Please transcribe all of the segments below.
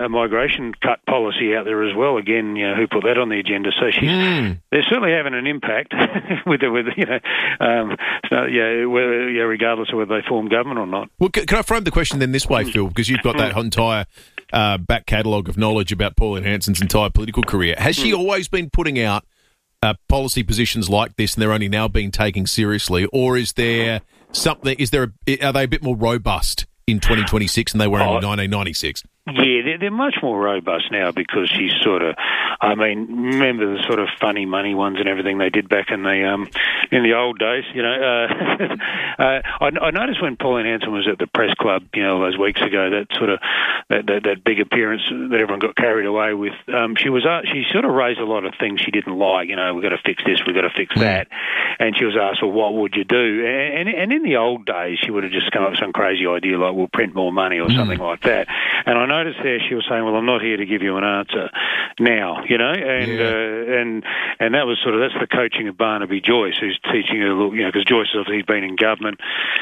a migration cut policy out there as well. Again, who put that on the agenda? So they're certainly having an impact regardless of whether they form government or not. Well, can I frame the question then this way, Phil? Because you've got that entire back catalogue of knowledge about Pauline Hanson's entire political career. Has she always been putting out policy positions like this, and they're only now being taken seriously, or is there something? Are they a bit more robust in 2026 than they were in 1996? Yeah, they're much more robust now because she's remember the sort of funny money ones and everything they did back in the old days, I noticed when Pauline Hanson was at the press club, those weeks ago, that big appearance that everyone got carried away with, she sort of raised a lot of things she didn't like, we've got to fix this, we've got to fix that, and she was asked, well, what would you do? And in the old days, she would have just come up with some crazy idea like, we'll print more money or something like that, and I noticed there she was saying, well, I'm not here to give you an answer now, and that was that's the coaching of Barnaby Joyce, who's teaching her, because Joyce has obviously been in government,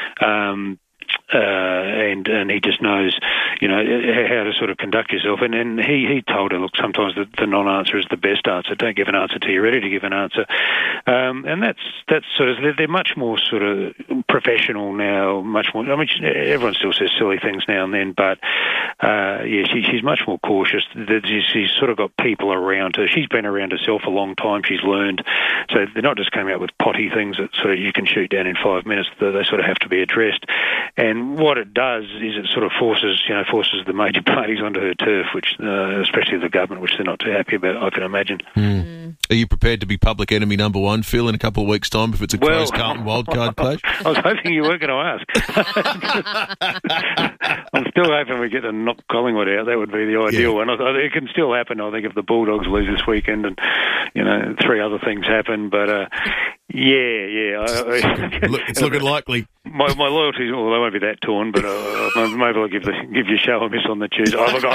and he just knows, how to sort of conduct yourself. And he told her, look, sometimes the non-answer is the best answer. Don't give an answer till you're ready to give an answer. And that's sort of, they're much more sort of professional now, much more, everyone still says silly things now and then, but she's much more cautious. She's sort of got people around her. She's been around herself a long time. She's learned. So they're not just coming out with potty things that sort of you can shoot down in 5 minutes. They sort of have to be addressed. And what it does is it sort of forces the major parties onto her turf, which especially the government, which they're not too happy about, I can imagine. Are you prepared to be public enemy number one, Phil, in a couple of weeks' time if it's a Crows Carlton wildcard clash? I was hoping you weren't going to ask. I'm still hoping we get to knock Collingwood out. That would be the ideal one. It can still happen, I think, if the Bulldogs lose this weekend and, 3 other things happen. But, it's looking likely. My loyalties, well, they won't be that torn, but maybe I'll give your show a miss on the Tuesday.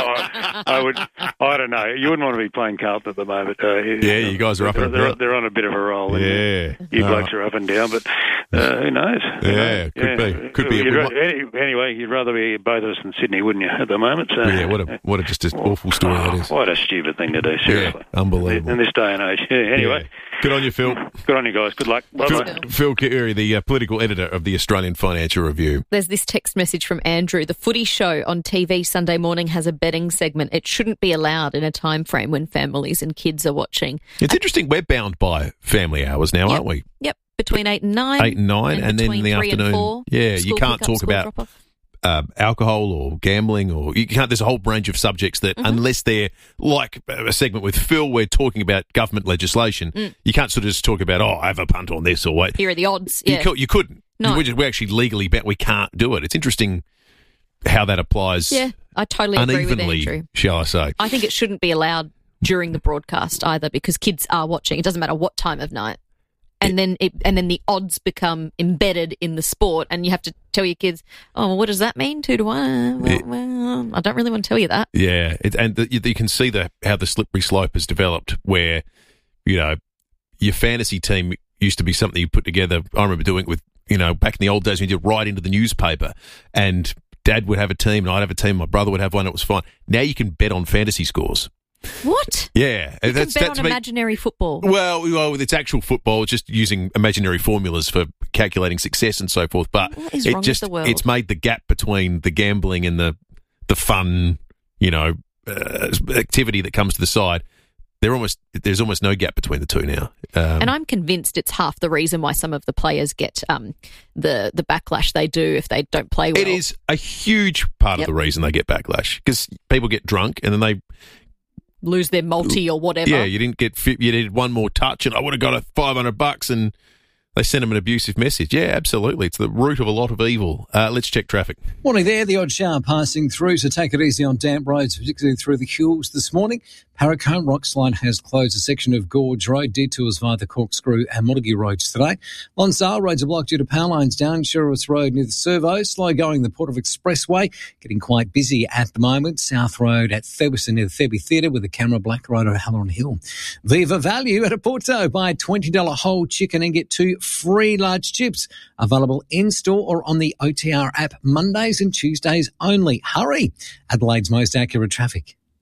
I don't know. You wouldn't want to be playing Carlton at the moment. You guys are up and down. They're on a bit of a roll. Yeah. You blokes are up and down, but who knows? Could be. Anyway, you'd rather be both of us in Sydney, wouldn't you, at the moment? So, what a just an awful story that is. What a stupid thing to do, seriously. Yeah, unbelievable. In this day and age. Anyway. Good on you, Phil. Good on you guys. Good luck. Bye-bye. Phil Keary, the political editor of the Australian Financial Review. There's this text message from Andrew. The Footy Show on TV Sunday morning has a betting segment. It shouldn't be allowed in a time frame when families and kids are watching. It's interesting. We're bound by family hours now, aren't we? Yep. Between 8 and 9. 8 and 9. And then in the 3 afternoon. And 4, you can't talk about alcohol or gambling, or you can't. There's a whole range of subjects that, unless they're like a segment with Phil, we're talking about government legislation. You can't sort of just talk about, I have a punt on this or what. Here are the odds. You couldn't. No. We're actually legally bet we can't do it. It's interesting how that applies. Yeah, I totally agree with Andrew. Shall I say? I think it shouldn't be allowed during the broadcast either, because kids are watching. It doesn't matter what time of night. And then the odds become embedded in the sport, and you have to tell your kids, what does that mean? 2 to 1? Well, I don't really want to tell you that. Yeah, you can see how the slippery slope has developed, where, your fantasy team used to be something you put together. I remember doing it with, back in the old days when you did write into the newspaper, and Dad would have a team and I'd have a team, my brother would have one, it was fine. Now you can bet on fantasy scores. What? Yeah. You can bet on imaginary football. Well, it's actual football. It's just using imaginary formulas for calculating success and so forth. But what is wrong with the world? It's made the gap between the gambling and the fun, activity that comes to the side. There's almost no gap between the two now. And I'm convinced it's half the reason why some of the players get the backlash they do if they don't play well. It is a huge part of the reason they get backlash, because people get drunk and then they lose their multi or whatever. Yeah, you didn't get fit. You needed one more touch, and I would have got a $500, and they sent them an abusive message. Yeah, absolutely. It's the root of a lot of evil. Let's check traffic. Morning there. The odd shower passing through, so take it easy on damp roads, particularly through the hills this morning. Parracombe Rockslide has closed a section of Gorge Road. Detours via the Corkscrew and Montague roads today. Lonsdale roads are blocked due to power lines down. Sherwood Road near the Servo. Slow going the Port of Expressway. Getting quite busy at the moment. South Road at Ferguson near the Thurby Theatre with the camera. Black Road at Halloran Hill. Viva Value at a Porto. Buy a $20 whole chicken and get 2 free large chips. Available in-store or on the OTR app Mondays and Tuesdays only. Hurry! Adelaide's most accurate traffic.